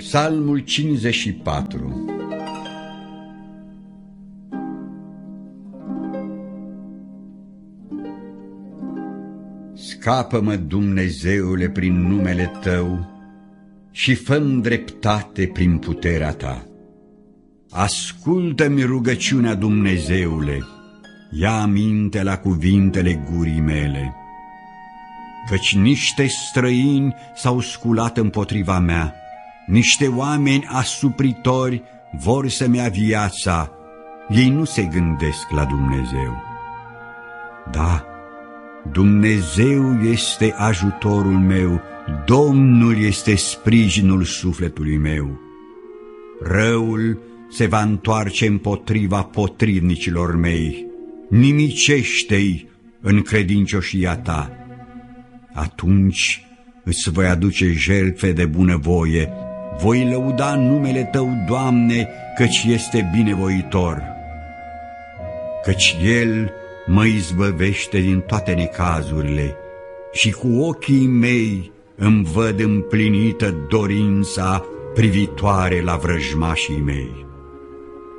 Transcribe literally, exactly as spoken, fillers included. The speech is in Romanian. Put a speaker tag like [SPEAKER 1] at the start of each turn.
[SPEAKER 1] Psalmul cincizeci și patru. Scapă-mă, Dumnezeule, prin numele Tău și fă-mi dreptate prin puterea Ta. Ascultă-mi rugăciunea, Dumnezeule, ia aminte la cuvintele gurii mele, căci niște străini s-au sculat împotriva mea, niște oameni asupritori vor să-mi ia viața, ei nu se gândesc la Dumnezeu. Da, Dumnezeu este ajutorul meu, Domnul este sprijinul sufletului meu. Răul se va întoarce împotriva potrivnicilor mei, nimicește-i în credincioșia Ta. Atunci îți voi aduce jertfe de bunăvoie, voi lăuda numele Tău, Doamne, căci este binevoitor. Căci El mă izbăvește din toate necazurile și cu ochii mei îmi văd împlinită dorința privitoare la vrăjmașii mei.